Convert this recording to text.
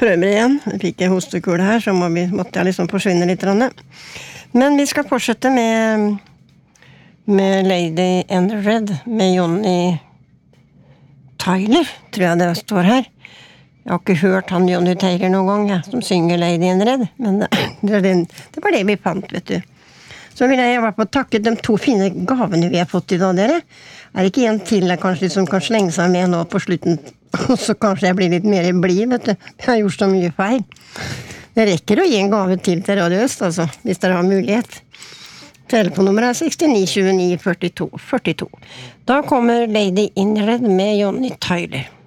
prøver igjen. Jeg fikk en hostekule her, så måtte jeg liksom forsvinne litt. Men vi skal fortsette med Lady in the Red, med Johnny Tyler, tror jeg det står her. Jeg har ikke hørt han Johnny Tyler noen gang, som synger Lady in the Red, men det var det vi fant, vet du. Så vil jeg bare få takke de 2 fine gavene vi har fått i dag, dere. Det ikke en til jeg kanskje liksom kan slenge seg med nå på slutten, og så kanskje jeg blir litt mer blid, vet du. Jeg har gjort så mye feil. Det rekker å gi en gave til Radio Øst, altså, hvis dere har mulighet. Telefonnummeret 69 29 42 42. Da kommer Lady in Red med Johnny Tyler.